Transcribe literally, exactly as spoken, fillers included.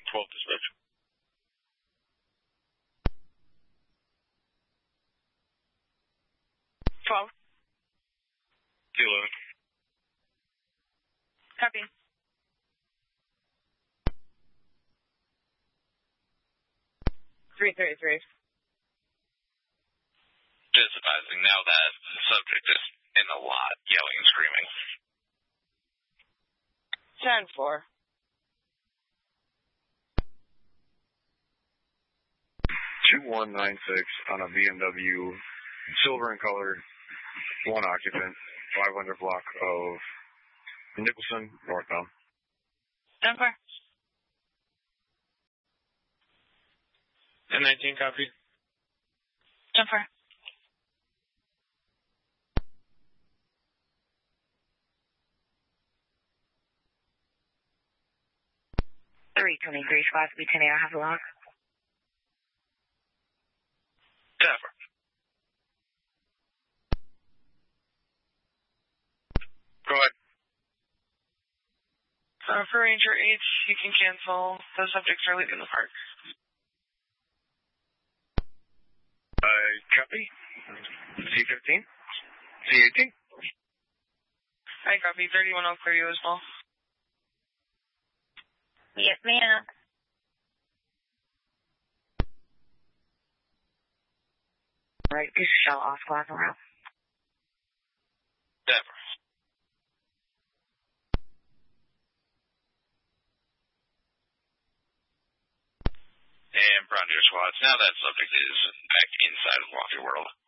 twelve dispatch. twelve. T eleven. Copy. three thirty-three. Just advising now that the subject is in the lot, yelling and screaming. ten four. two one nine six on a B M W, silver and colored, one occupant, five hundred block of Nicholson, northbound. ten four. ten nineteen, copy. ten four. three twenty-three, Squad to be ten eight, I have a log. ten four. Go ahead. Uh, for Ranger H, you can cancel. The subjects are leaving the park. Uh, copy. C fifteen. C eighteen. I copy. thirty-one, I'll clear you as well. Yes, ma'am. Right, this is shell off glass around. ten four. And Brown Deer squads, now that subject is back inside of Lofty World.